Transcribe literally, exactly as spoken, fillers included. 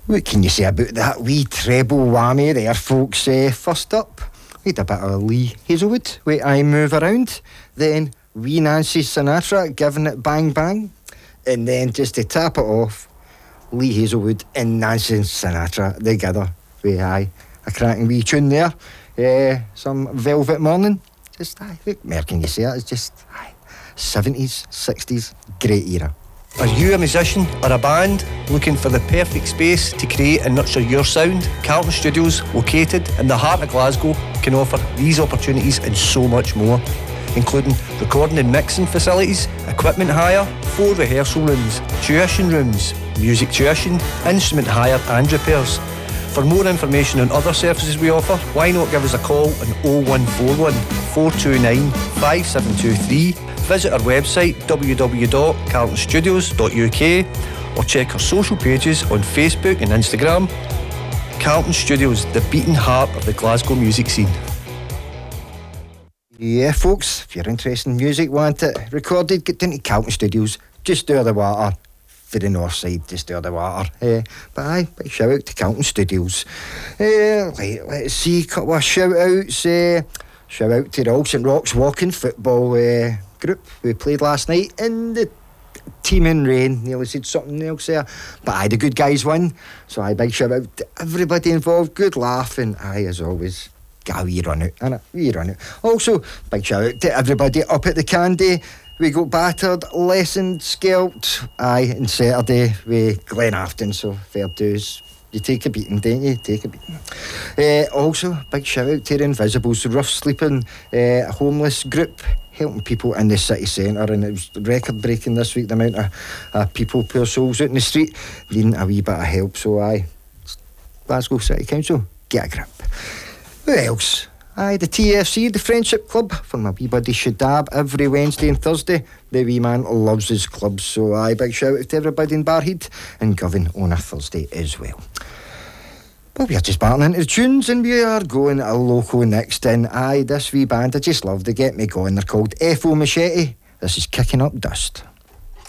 What can you say about that wee treble whammy there, folks? Uh, first up, we had a bit of Lee Hazelwood with I Move Around. Then wee Nancy Sinatra giving it bang bang. And then just to tap it off, Lee Hazelwood and Nancy Sinatra together with aye, a cracking wee tune there. Uh, some Velvet Morning. Just aye, what more can you say? It's just aye, seventies, sixties, great era. Are you a musician or a band looking for the perfect space to create and nurture your sound? Carlton Studios, located in the heart of Glasgow, can offer these opportunities and so much more, including recording and mixing facilities, equipment hire, four rehearsal rooms, tuition rooms, music tuition, instrument hire and repairs. For more information on other services we offer, why not give us a call on oh one four one, four two nine, five seven two three. Visit our website w w w dot carlton studios dot u k or check our social pages on Facebook and Instagram. Carlton Studios, the beating heart of the Glasgow music scene. Yeah, folks, if you're interested in music, want it recorded, get down to Carlton Studios, just down the water, for the north side, just down the water. Uh, but aye, big shout out to Carlton Studios. Uh, let, let's see, a couple of shout outs. Uh, shout out to the All St Rocks Walking football uh, group we played last night in the team in rain. Nearly said something else there, but aye, the good guys won. So aye, big shout out to everybody involved. Good laugh, and aye, as always, get a wee run out, innit? Wee run out. Also, big shout out to everybody up at the Candy. We got battered, lessened, scalped, aye, on Saturday with Glen Afton, so fair dues. You take a beating, don't you? Take a beating. Uh, also, big shout out to the Invisibles, the rough sleeping uh, homeless group, helping people in the city centre, and it was record breaking this week, the amount of uh, people, poor souls out in the street, needing a wee bit of help. So aye, Glasgow City Council, get a grip. Who else? Aye, the T F C, the Friendship Club, for my wee buddy Shadab, every Wednesday and Thursday. The wee man loves his clubs, so aye, big shout out to everybody in Barhead and Govan on a Thursday as well. Well, we are just battling into the tunes, and we are going a loco next in. Aye, this wee band I just love, they get me going. They're called F O Machete. This is Kicking Up Dust.